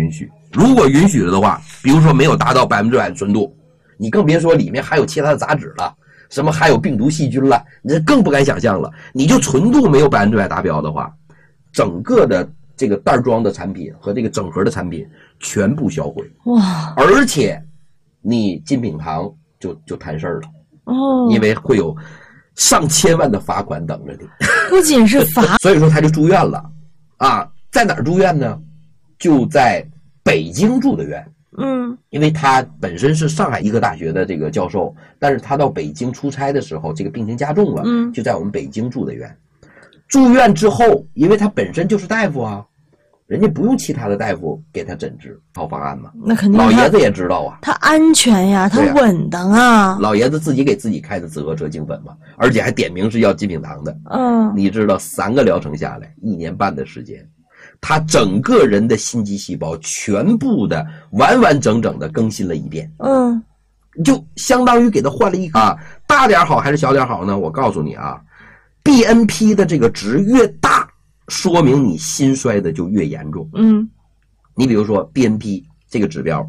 允许。如果允许了的话，比如说没有达到100%的纯度，你更别说里面还有其他的杂质了，什么还有病毒细菌了，你这更不敢想象了。你就纯度没有100%达标的话，整个的这个袋装的产品和这个整盒的产品全部销毁。 哇！ 而且你金品堂就摊事儿了哦， 因为会有上千万的罚款等着你。 不仅是罚， 所以说他就住院了啊，在哪儿住院呢？就在北京住的院。因为他本身是上海医科大学的这个教授，但是他到北京出差的时候，这个病情加重了，就在我们北京住的院。住院之后，因为他本身就是大夫啊，人家不用其他的大夫给他诊治，好方案嘛。 那肯定老爷子也知道啊， 他安全呀，他稳当啊。 老爷子自己给自己开的紫河车精粉嘛，而且还点名是要金品堂的。你知道3个疗程下来1年半的时间，他整个人的心肌细胞全部的完完整整的更新了一遍。就相当于给他换了一个大点好还是小点好呢？我告诉你啊 ，BNP 的这个值越大，说明你心衰的就越严重。你比如说 BNP 这个指标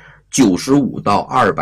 95到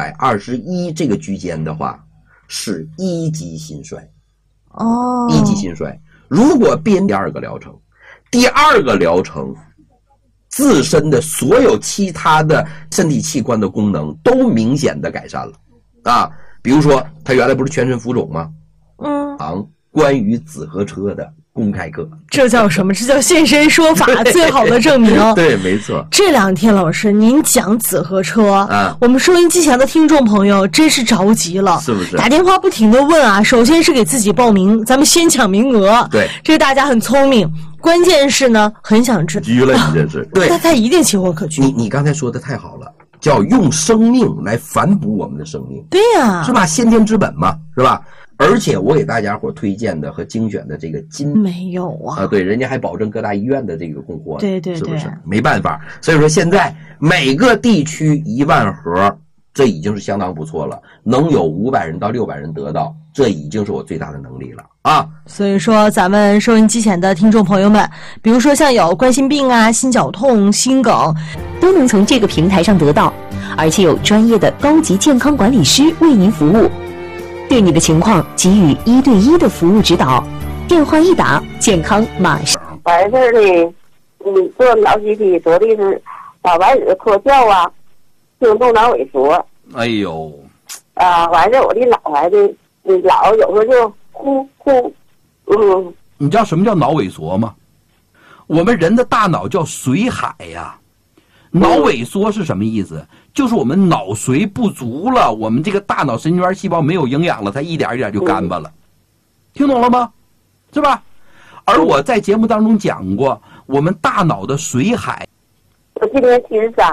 221这个区间的话，是1级心衰。1级心衰。如果 BNP 第二个疗程自身的所有其他的身体器官的功能都明显的改善了啊，比如说他原来不是全身浮肿吗？关于紫河车的公开课， 这叫什么？这叫现身说法，最好的证明。 对，没错。 这2天老师您讲紫河车我们收音机前的听众朋友真是着急了， 是不是？ 打电话不停的问啊，首先是给自己报名，咱们先抢名额。 对， 这个大家很聪明。关键是呢，很想知道。 拘了，你这是对， 他一定情何可居。 你刚才说的太好了，叫用生命来反哺我们的生命。 对呀， 是吧？先天之本嘛，是吧？而且我给大家伙推荐的和精选的这个金没有啊， 对，人家还保证各大医院的这个供货， 对， 是不是？没办法，所以说现在每个地区1万盒，这已经是相当不错了，能有500人到600人得到，这已经是我最大的能力了啊！ 所以说，咱们收音机前的听众朋友们，比如说像有冠心病啊、心绞痛、心梗， 都能从这个平台上得到，而且有专业的高级健康管理师为您服务，对你的情况给予1对1的服务指导。电话一打，健康马上。 完事呢，做脑脊体做的是脑白质脱臼啊，轻度脑萎缩。 哎呦， 完事我的脑孩子，老有时候就呼， 你知道什么叫脑萎缩吗？我们人的大脑叫髓海呀。脑萎缩是什么意思？就是我们脑髓不足了，我们这个大脑神经元细胞没有营养了，它一点一点就干巴了。听懂了吗？是吧？而我在节目当中讲过，我们大脑的髓海。 我今年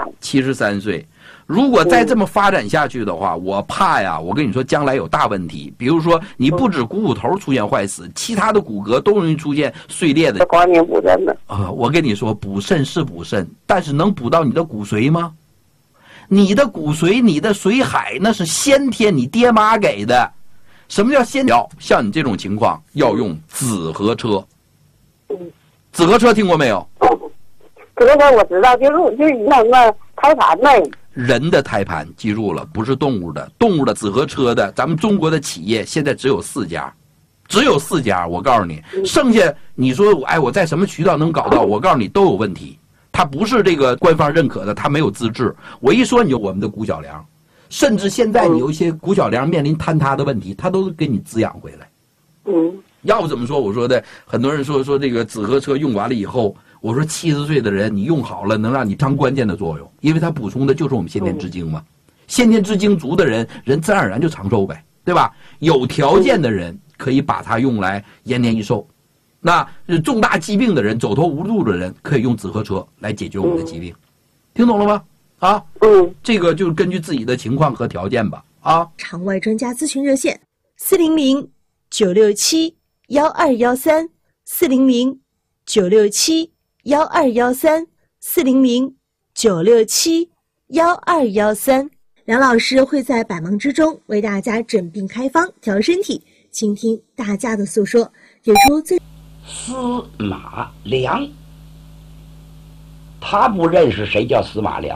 73岁。如果再这么发展下去的话，我怕呀，我跟你说，将来有大问题。比如说，你不止股骨头出现坏死，其他的骨骼都容易出现碎裂的。 光年补肾的我跟你说，补肾是补肾，但是能补到你的骨髓吗？你的骨髓、你的髓海，那是先天你爹妈给的。什么叫先天？像你这种情况，要用紫河车。紫河车听过没有？ 紫河车我知道，就是那个胎盘呗。 人的胎盘记住了，不是动物的。动物的紫河车的，咱们中国的企业现在只有4家，只有4家。我告诉你，剩下你说我在什么渠道能搞到？我告诉你都有问题，它不是这个官方认可的，它没有资质。我一说你就我们的骨小梁，甚至现在你有一些骨小梁面临坍塌的问题，它都给你滋养回来。要不怎么说？我说的很多人说这个紫河车用完了以后。我说70岁的人你用好了能让你当关键的作用，因为它补充的就是我们先天之精嘛。先天之精足的人自然而然就长寿呗，对吧？有条件的人可以把它用来延年益寿，那重大疾病的人、走投无路的人可以用紫河车来解决我们的疾病。听懂了吗？这个就是根据自己的情况和条件吧。 场外专家咨询热线400-967-1213 400-967-1213 梁老师会在百忙之中为大家诊病开方调身体，倾听大家的诉说，给出最司马良他不认识谁叫司马良，